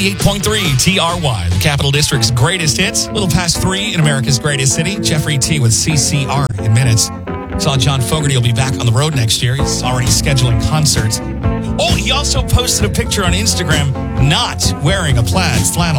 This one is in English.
8.3 TRY, the Capital District's greatest hits. A little past 3 in America's greatest city. Jeffrey T. with CCR in minutes. Saw John Fogerty will be back on the road next year. He's already scheduling concerts. Oh, he also posted a picture on Instagram not wearing a plaid flannel.